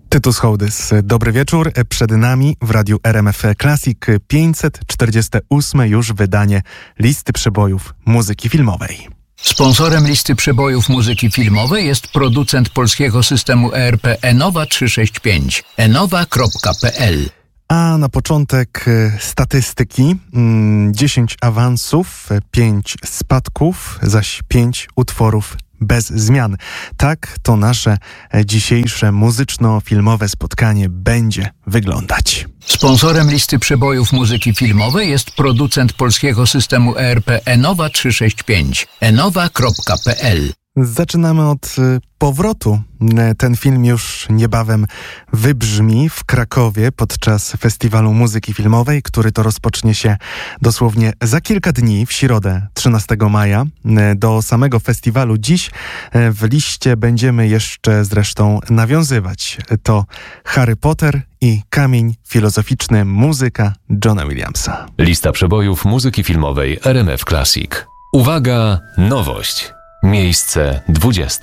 Tytus Hołdys, dobry wieczór. Przed nami w Radiu RMF Classic 548 już wydanie listy przebojów muzyki filmowej. Sponsorem listy przebojów muzyki filmowej jest producent polskiego systemu ERP Enowa 365 enowa.pl. A na początek statystyki. 10 awansów, 5 spadków, zaś 5 utworów bez zmian. Tak to nasze dzisiejsze muzyczno-filmowe spotkanie będzie wyglądać. Sponsorem listy przebojów muzyki filmowej jest producent polskiego systemu ERP Enowa 365 enowa.pl. Zaczynamy od powrotu. Ten film już niebawem wybrzmi w Krakowie podczas Festiwalu Muzyki Filmowej, który to rozpocznie się dosłownie za kilka dni, w środę 13 maja. Do samego festiwalu dziś w liście będziemy jeszcze zresztą nawiązywać. To Harry Potter i Kamień Filozoficzny, muzyka Johna Williamsa. Lista przebojów muzyki filmowej RMF Classic. Uwaga, nowość. Miejsce 20.